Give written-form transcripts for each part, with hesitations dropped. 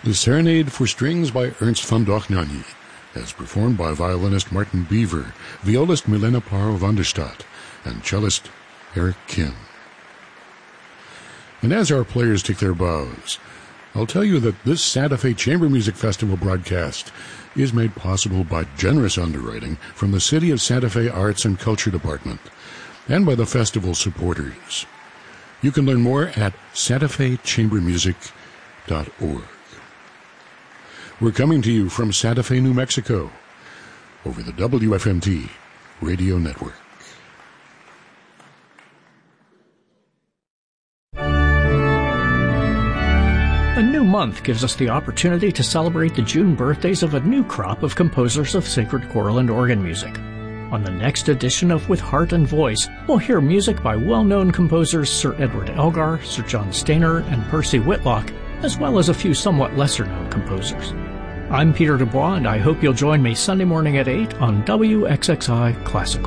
The Serenade for Strings by Ernst von Dohnanyi, as performed by violinist Martin Beaver, violist Milena Paro van der Stadt, and cellist Eric Kim. And as our players take their bows, I'll tell you that this Santa Fe Chamber Music Festival broadcast is made possible by generous underwriting from the City of Santa Fe Arts and Culture Department and by the festival supporters. You can learn more at santafechambermusic.org. We're coming to you from Santa Fe, New Mexico, over the WFMT radio network. A new month gives us the opportunity to celebrate the June birthdays of a new crop of composers of sacred choral and organ music. On the next edition of With Heart and Voice, we'll hear music by well-known composers Sir Edward Elgar, Sir John Stainer, and Percy Whitlock, as well as a few somewhat lesser-known composers. I'm Peter Dubois, and I hope you'll join me Sunday morning at 8 on WXXI Classical.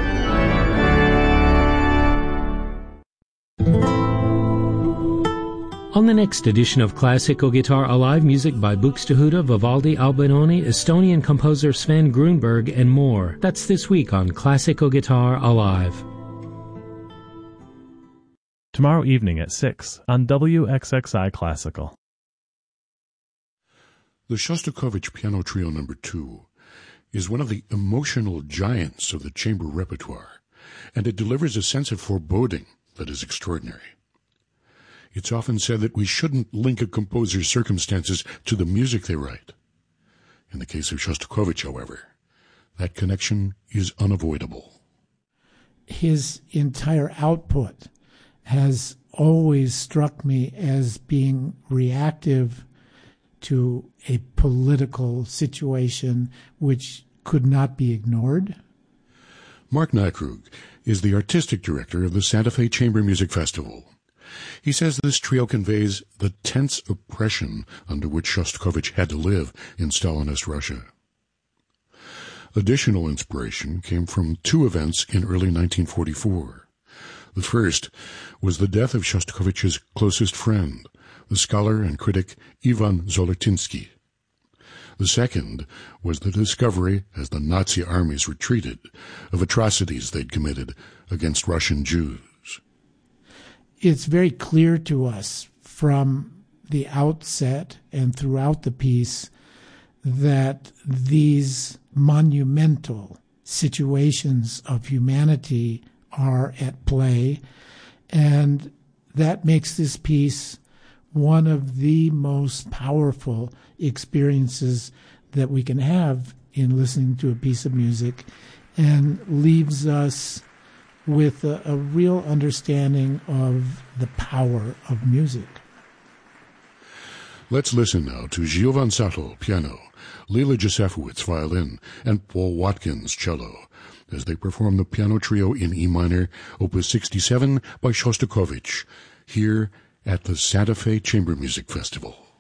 On the next edition of Classical Guitar Alive, music by Buxtehude, Vivaldi, Albinoni, Estonian composer Sven Grunberg, and more. That's this week on Classical Guitar Alive. Tomorrow evening at 6 on WXXI Classical. The Shostakovich Piano Trio No. 2 is one of the emotional giants of the chamber repertoire, and it delivers a sense of foreboding that is extraordinary. It's often said that we shouldn't link a composer's circumstances to the music they write. In the case of Shostakovich, however, that connection is unavoidable. His entire output has always struck me as being reactive to a political situation which could not be ignored. Mark Nykrug is the artistic director of the Santa Fe Chamber Music Festival. He says this trio conveys the tense oppression under which Shostakovich had to live in Stalinist Russia. Additional inspiration came from two events in early 1944. The first was the death of Shostakovich's closest friend, the scholar and critic Ivan Zolotinsky. The second was the discovery, as the Nazi armies retreated, of atrocities they'd committed against Russian Jews. It's very clear to us from the outset and throughout the piece that these monumental situations of humanity are at play, and that makes this piece one of the most powerful experiences that we can have in listening to a piece of music, and leaves us with a real understanding of the power of music. Let's listen now to Giovan Sattel, piano, Leila Josefowitz, violin, and Paul Watkins, cello, as they perform the piano trio in E minor, Opus 67 by Shostakovich, here at the Santa Fe Chamber Music Festival.